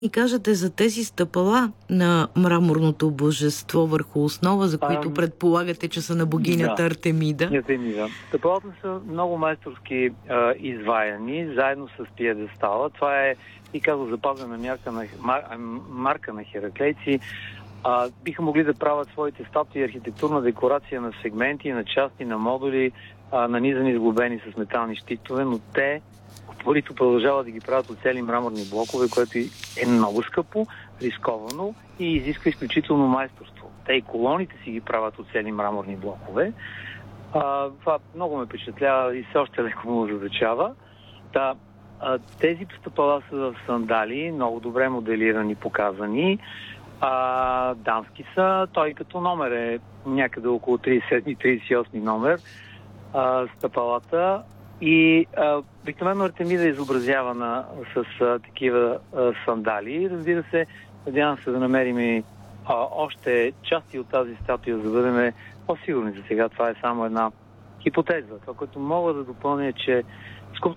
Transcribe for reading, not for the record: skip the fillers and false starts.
И кажете за тези стъпала на мраморното божество върху основа, за които предполагате, че са на богинята Артемида? Артемида. Стъпалата са много майсторски изваяни, заедно с пиедестала. Това е, и казах, запазена марка на хераклейци. Биха могли да правят своите статуи, архитектурна декорация на сегменти, на части, на модули, нанизани, сглобени с метални щитове, но те които продължават да ги правят от цели мраморни блокове, което е много скъпо, рисковано и изисква изключително майсторство. Те и колоните си ги правят от цели мраморни блокове. Това много ме впечатлява и все още леко му озадачава. Тези стъпала са в сандали, много добре моделирани, показани. Дамски са. Той като номер е някъде около 37-38 номер. Стъпалата. И обикновено Артемида е изобразявана с такива сандали. Разбира се, надявам се да намерим и още части от тази статуя, за да бъдем по-сигурни за сега. Това е само една хипотеза. Това, което мога да допълня е, че